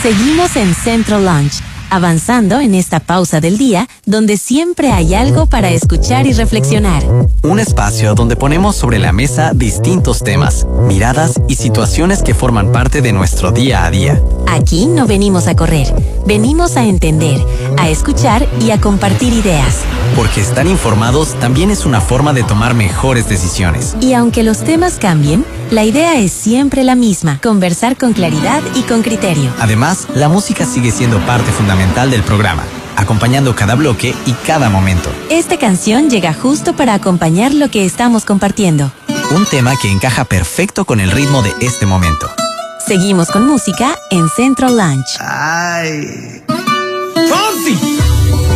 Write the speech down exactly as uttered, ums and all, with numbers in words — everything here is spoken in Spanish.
Seguimos en Central Lunch, avanzando en esta pausa del día donde siempre hay algo para escuchar y reflexionar. Un espacio donde ponemos sobre la mesa distintos temas, miradas y situaciones que forman parte de nuestro día a día. Aquí no venimos a correr, venimos a entender, a escuchar y a compartir ideas. Porque estar informados también es una forma de tomar mejores decisiones. Y aunque los temas cambien, la idea es siempre la misma: conversar con claridad y con criterio. Además, la música sigue siendo parte fundamental del programa, acompañando cada bloque y cada momento. Esta canción llega justo para acompañar lo que estamos compartiendo. Un tema que encaja perfecto con el ritmo de este momento. Seguimos con música en Central Lunch. Ay.